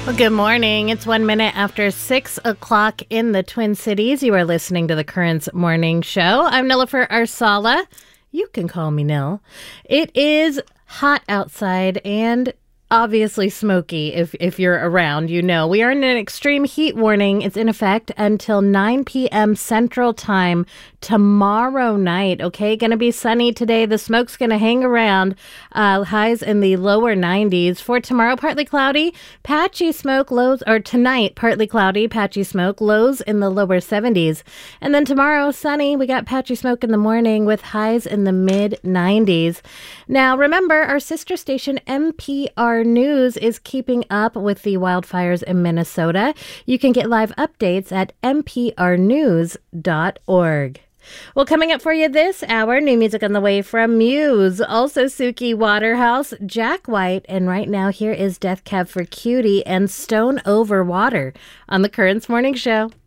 Well, good morning. It's 1 minute after 6 o'clock in the Twin Cities. You are listening to the Currents Morning Show. I'm Nilofer Arsala. You can call me Nil. It is hot outside and obviously smoky. If you're around, you know. We are in an extreme heat warning. It's in effect until 9 p.m. Central Time tomorrow night. Okay, going to be sunny today. The smoke's going to hang around. Highs in the lower 90s. For tomorrow, partly cloudy, patchy smoke, lows, or tonight, partly cloudy, patchy smoke, lows in the lower 70s. And then tomorrow, sunny. We got patchy smoke in the morning with highs in the mid 90s. Now, remember, our sister station, NPR News, is keeping up with the wildfires in Minnesota. You can get live updates at nprnews.org. Well, coming up for you this hour, new music on the way from Muse, also Suki Waterhouse, Jack White, and right now here is Death Cab for Cutie and Stone Over Water on the Currents Morning Show.